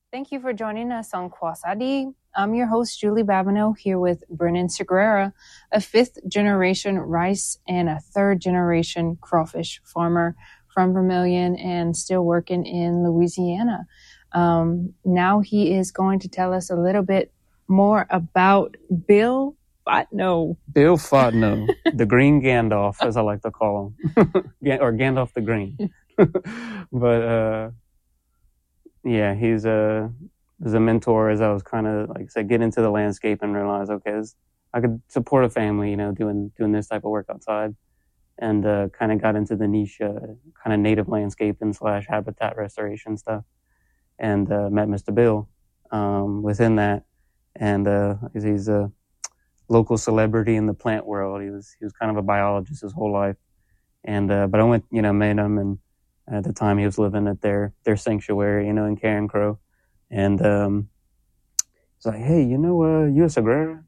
Thank you for joining us on Kwasadi. I'm your host, Julie Babineau, here with Brennan Segura, a fifth-generation rice and a third-generation crawfish farmer from Vermilion and still working in Louisiana. Now he is going to tell us a little bit more about Bill Fontenot. Bill Fontenot, the Green Gandalf, as I like to call him, or Gandalf the Green. But yeah, he's a mentor as I was kind of, like I said, get into the landscape and realize, okay, I could support a family, doing this type of work outside, and kind of got into the niche, kind of native landscaping / habitat restoration stuff, and met Mr. Bill within that, and he's a local celebrity in the plant world. He was kind of a biologist his whole life, and but I went, met him, and at the time he was living at their sanctuary, in Carencro, and he's like, hey, you a Segura?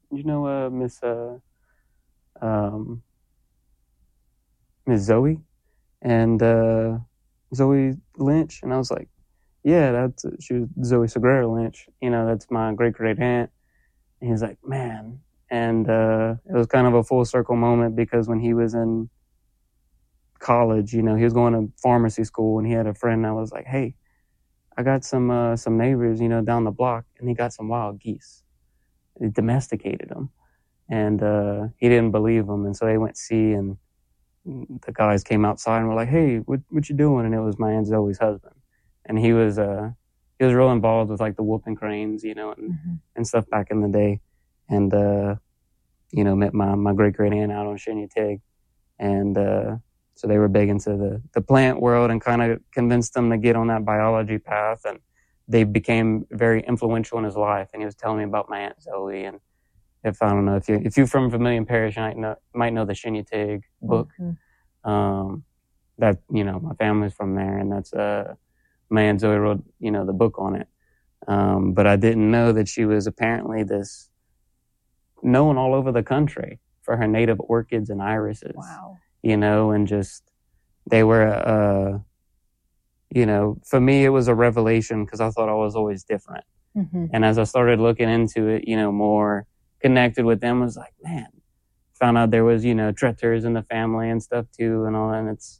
Miss Zoe, and Zoe Lynch, and I was like, yeah, she was Zoe Segura Lynch, that's my great aunt. And he's like, man, and it was kind of a full circle moment, because when he was in college, he was going to pharmacy school, and he had a friend that was like, hey, I got some neighbors, down the block, and he got some wild geese. He domesticated them, and he didn't believe them, and so they went see, and the guys came outside and were like, hey, what you doing? And it was my Aunt Zoe's husband, and he was real involved with like the whooping cranes, and stuff back in the day, and met my great aunt out on Shinyatig, and so they were big into the plant world, and kind of convinced them to get on that biology path, and they became very influential in his life. And he was telling me about my Aunt Zoe, and if you're from Vermilion Parish, you might know the Shinyatig book. Mm-hmm. That my family's from there, and that's my Aunt Zoe wrote the book on it. But I didn't know that she was apparently this known all over the country for her native orchids and irises. Wow. And just, they were, for me, it was a revelation, because I thought I was always different. Mm-hmm. And as I started looking into it, more connected with them, I was like, man, found out there was, Tretters in the family and stuff too, and all, and it's,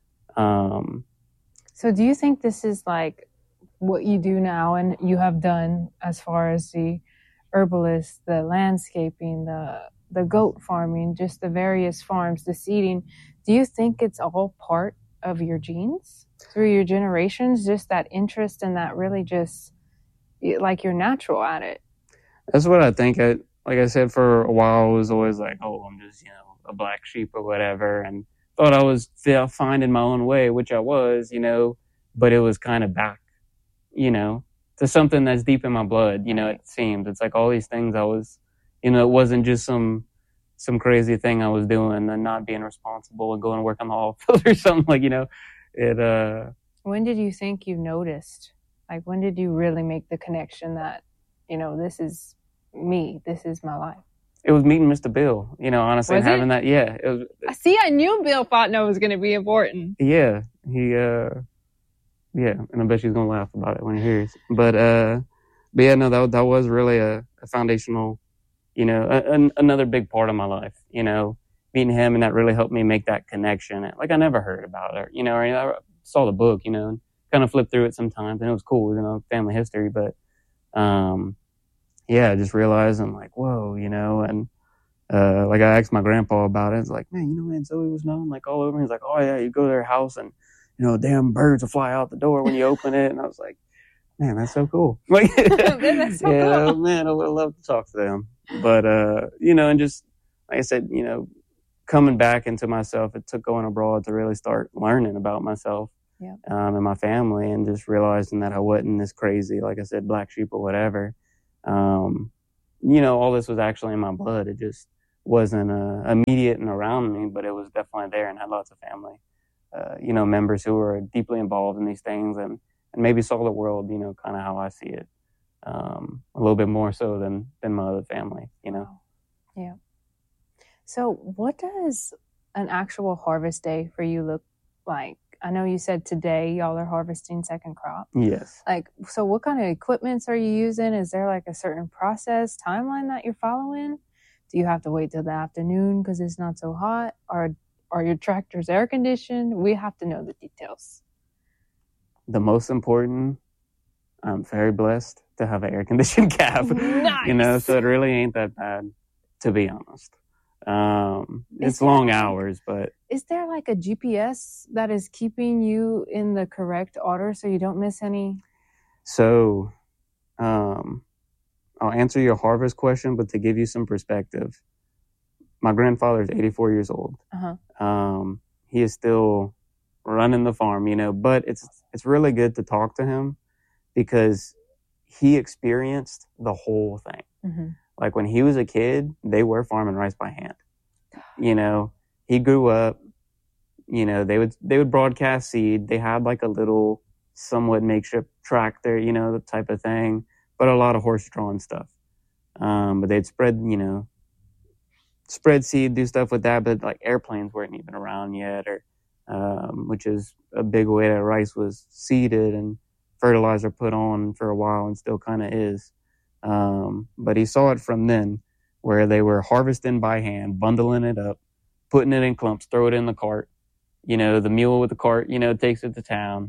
So do you think this is like what you do now and you have done as far as the herbalist, the landscaping, the goat farming, just the various farms, the seeding? Do you think it's all part of your genes through your generations? Just that interest and that really just like you're natural at it? That's what I think. Like I said, for a while, I was always like, oh, I'm just, a black sheep or whatever. And thought I was finding my own way, which I was, but it was kind of back, to something that's deep in my blood, it seemed. It's like all these things I was, it wasn't just some crazy thing I was doing and not being responsible and going to work on the oil field or something, like, it. When did you think you noticed? Like, when did you really make the connection that, this is me, this is my life? It was meeting Mr. Bill, honestly, having that. Yeah. It was, I knew Bill Fontenot was going to be important. Yeah. Yeah. And I bet she's going to laugh about it when he hears. But yeah, no, that was really a foundational, another big part of my life, meeting him, and that really helped me make that connection. Like, I never heard about it, or I saw the book, and kind of flipped through it sometimes, and it was cool, family history, but, yeah, I just realized, I'm like, whoa, and, like, I asked my grandpa about it. It's like, man, Aunt Zoe was known, like, all over. He's like, oh yeah, you go to their house and, damn birds will fly out the door when you open it. And I was like, man, that's so cool. Like, that's so cool. Man, I would love to talk to them. But, and just, like I said, coming back into myself, it took going abroad to really start learning about myself. Yeah. And my family, and just realizing that I wasn't this crazy, like I said, black sheep or whatever. All this was actually in my blood. It just wasn't immediate and around me, but it was definitely there, and had lots of family, members who were deeply involved in these things, and maybe saw the world, kind of how I see it, a little bit more so than my other family, Yeah. So what does an actual harvest day for you look like? I know you said today y'all are harvesting second crop. Yes. Like, so what kind of equipments are you using? Is there like a certain process timeline that you're following? Do you have to wait till the afternoon because it's not so hot? Or are your tractors air conditioned? We have to know the details. The most important, I'm very blessed to have an air conditioned cab. Nice. You know, so it really ain't that bad, to be honest. It's long hours, but is there like a GPS that is keeping you in the correct order so you don't miss any? So, I'll answer your harvest question, but to give you some perspective, my grandfather is 84 years old. He is still running the farm, you know, but it's really good to talk to him because he experienced the whole thing. Mm-hmm. Like when he was a kid, they were farming rice by hand. You know, he grew up, you know, they would broadcast seed. They had like a little somewhat makeshift tractor, you know, the type of thing, but a lot of horse-drawn stuff. But they'd spread seed, do stuff with that, but like airplanes weren't even around yet, or which is a big way that rice was seeded and fertilizer put on for a while and still kind of is. But he saw it from then, where they were harvesting by hand, bundling it up, putting it in clumps, throw it in the cart. You know, the mule with the cart, you know, takes it to town.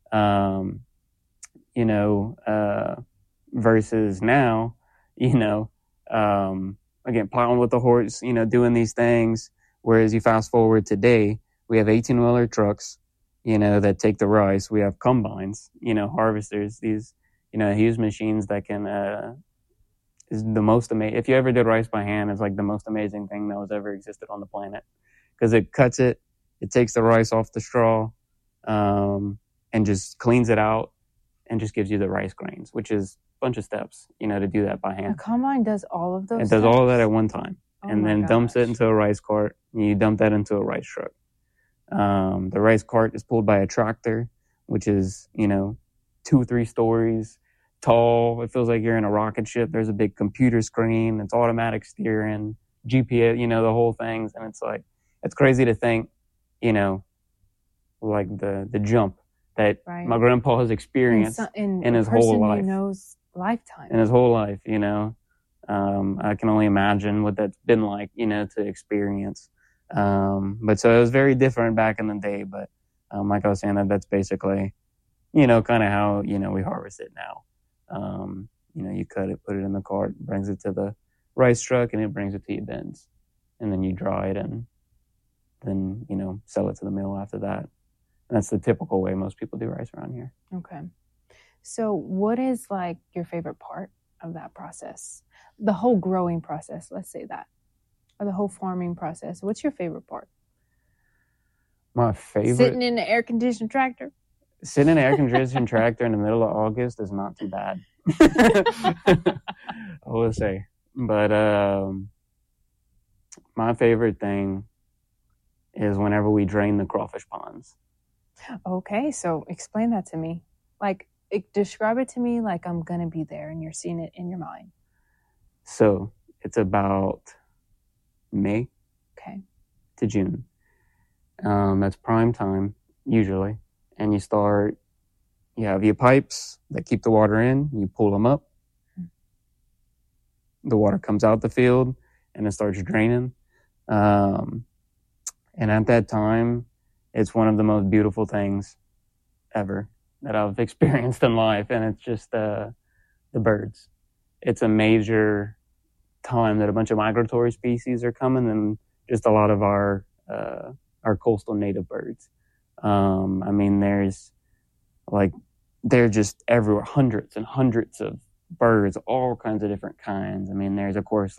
Versus now, you know, again, plowing with the horse, you know, doing these things. Whereas you fast forward today, we have 18-wheeler trucks, you know, that take the rice. We have combines, you know, harvesters, these, you know, huge machines that can, is the most amazing. If you ever did rice by hand, it's like the most amazing thing that was ever existed on the planet, because it cuts it, it takes the rice off the straw, and just cleans it out and just gives you the rice grains, which is a bunch of steps, you know, to do that by hand. The combine does all of those It steps? does all of that at one time, and then dumps it gosh. into a rice cart, and you dump that into a rice truck. The rice cart is pulled by a tractor, which is, you know, 2-3 stories tall. It feels like you're in a rocket ship. There's a big computer screen. It's automatic steering, GPS, you know, the whole things. And it's like, it's crazy to think, you know, like the jump that my grandpa has experienced in his whole life. He knows lifetime. In his whole life, you know. I can only imagine what that's been like, you know, to experience. But so it was very different back in the day. But like I was saying, that's basically, you know, kind of how, you know, we harvest it now. You know, you cut it, put it in the cart, brings it to the rice truck, and it brings it to your bins. And then you dry it and then, you know, sell it to the mill after that. And that's the typical way most people do rice around here. Okay. So what is like your favorite part of that process? The whole growing process, let's say that. Or the whole farming process. What's your favorite part? My favorite? Sitting in the air-conditioned tractor? Sitting in an air-conditioned tractor in the middle of August is not too bad. I will say. But my favorite thing is whenever we drain the crawfish ponds. Okay, so explain that to me. Like, describe it to me like I'm going to be there and you're seeing it in your mind. So it's about May to June. That's prime time, usually. And you have your pipes that keep the water in, you pull them up. The water comes out the field and it starts draining. And at that time, it's one of the most beautiful things ever that I've experienced in life. And it's just the birds. It's a major time that a bunch of migratory species are coming, and just a lot of our coastal native birds. I mean, they're just everywhere, hundreds and hundreds of birds, all kinds of different kinds. I mean, there's, of course,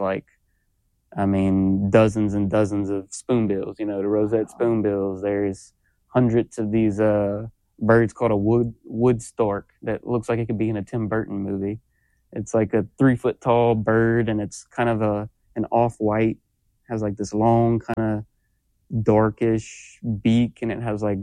dozens and dozens of spoonbills, you know, the rosette spoonbills. There's hundreds of these birds called a wood stork that looks like it could be in a Tim Burton movie. It's like a 3-foot-tall bird, and it's kind of an off-white, has like this long kind of darkish beak, and it has like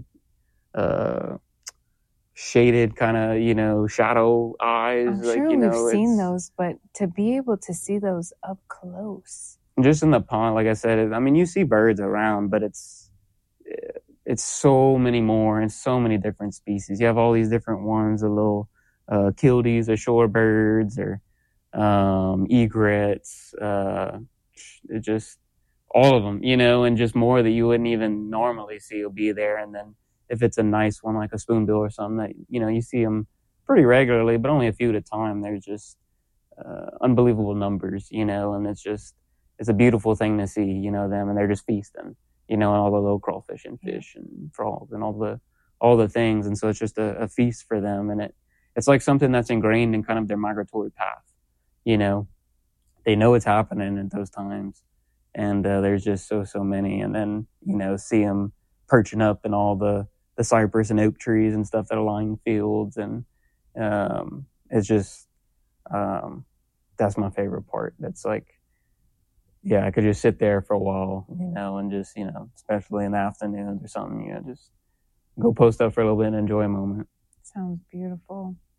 shaded kind of, you know, shadow eyes. I'm sure we've seen those, but to be able to see those up close. Just in the pond, like I said, I mean, you see birds around, but it's it's so many more and so many different species. You have all these different ones, the little kilties or shorebirds or egrets, it just all of them, and just more that you wouldn't even normally see will be there. And then if it's a nice one like a spoonbill or something that you see them pretty regularly, but only a few at a time. They're just unbelievable numbers, and it's a beautiful thing to see, them, and they're just feasting, and all the little crawfish and fish and frogs and all the things. And so it's just a feast for them. And it's like something that's ingrained in kind of their migratory path. They know it's happening at those times. And there's just so many. And then, see them perching up in all the cypress and oak trees and stuff that are lining fields. And it's just, that's my favorite part. That's like, yeah, I could just sit there for a while, and just, especially in the afternoons or something, just go post up for a little bit and enjoy a moment. Sounds beautiful.